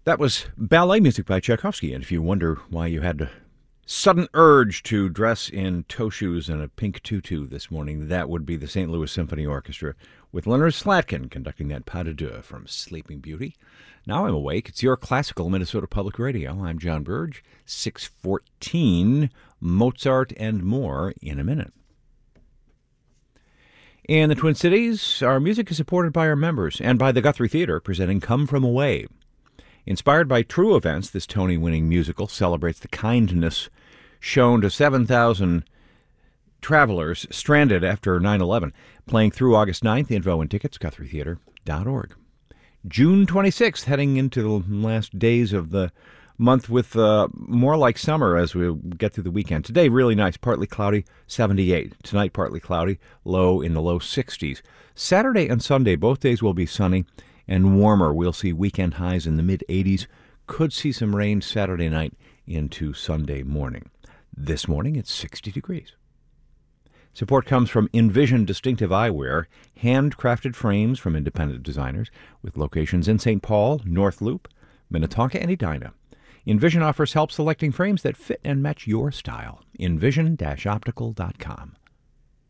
That was ballet music by Tchaikovsky, and if you wonder why you had a sudden urge to dress in toe shoes and a pink tutu this morning, that would be the St. Louis Symphony Orchestra with Leonard Slatkin conducting that pas de deux from Sleeping Beauty. Now I'm awake. It's your classical Minnesota Public Radio. I'm John Burge. 6:14, Mozart and more in a minute. In the Twin Cities, our music is supported by our members and by the Guthrie Theater, presenting Come From Away. Inspired by true events, this Tony-winning musical celebrates the kindness shown to 7,000 travelers stranded after 9/11. Playing through August 9th, info and tickets, GuthrieTheater.org. June 26th, heading into the last days of the month with more like summer as we get through the weekend. Today, really nice, partly cloudy, 78. Tonight, partly cloudy, low in the low 60s. Saturday and Sunday, both days will be sunny and warmer. We'll see weekend highs in the mid-80s. Could see some rain Saturday night into Sunday morning. This morning, it's 60 degrees. Support comes from Envision Distinctive Eyewear, handcrafted frames from independent designers with locations in St. Paul, North Loop, Minnetonka, and Edina. Envision offers help selecting frames that fit and match your style. Envision-optical.com.